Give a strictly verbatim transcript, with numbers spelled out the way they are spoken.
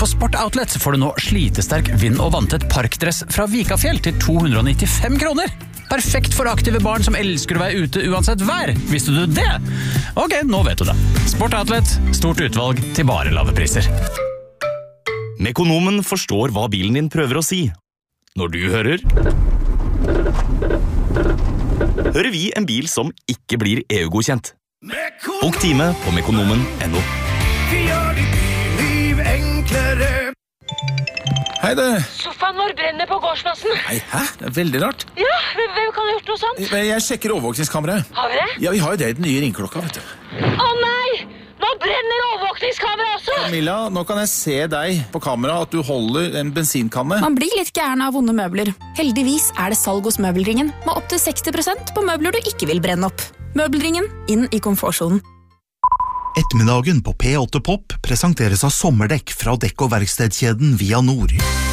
På Sport Outlet får du nå slitesterk vind- og vanntett parkdress fra Vikafjell til to hundre og nittifem kroner. Perfekt for aktive barn som elsker å være ute uansett vær. Visste du det? Ok, nå vet du det. Sport Outlet, stort utvalg til bare lave priser. Mekonomen forstår hva bilen din prøver å si. Når du hører... hører vi en bil som ikke blir E U-godkjent. Bok time på mekonomen punktum no. Vi gjør ditt liv enklere. Hei det. Sofaen vår brenner på gårdsplassen. Nei, hæ? Det er veldig rart. Ja, hvem kan ha gjort noe sånt? Jeg sjekker overvåkningskameraet. Har vi det? Ja, vi har jo det i den nye ringklokka, vet du. Å nei! Nå brenner overvåkningskamera også! Camilla, nå kan jeg se deg på kamera at du holder en bensinkanne. Man blir litt gæren av vonde møbler. Heldigvis er det salg hos Møbelringen, med opp til seksti prosent på møbler du ikke vil brenne opp. Møbelringen, inn i komfortsonen. Ettermiddagen på P åtte Pop presenteres av sommerdekk fra dekk- og verkstedkjeden Via Nord.